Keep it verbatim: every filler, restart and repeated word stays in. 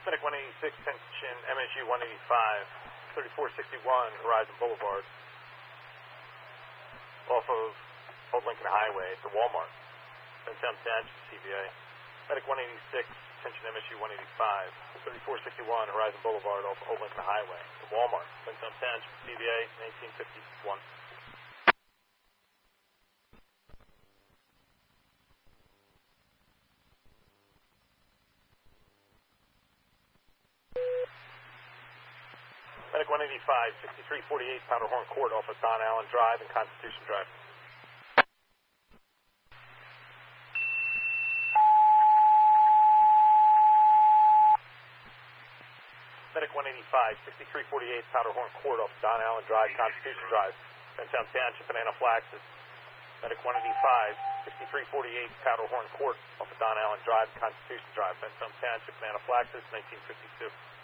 Medic one eighty-six, attention M S U one eighty-five, thirty-four sixty-one Horizon Boulevard. Off of Old Lincoln Highway to Walmart. Bentown Township, C V A. Medic one eighty-six, attention M S U one eighty-five, thirty-four sixty-one Horizon Boulevard off Old Lincoln Highway to Walmart. Bentown Township, C V A, nineteen fifty-one. Medic one eighty-five, sixty-three forty-eight Powderhorn Court off of Don Allen Drive and Constitution Drive. Medic one eighty-five, sixty-three forty-eight Powderhorn Court off of Don Allen Drive, Constitution Drive, Bentown Township and Anaphylaxis. Medic one eighty-five, sixty-three forty-eight Powderhorn Court off of Don Allen Drive, Constitution Drive, Bentown Township and Anaphylaxis, nineteen fifty-two.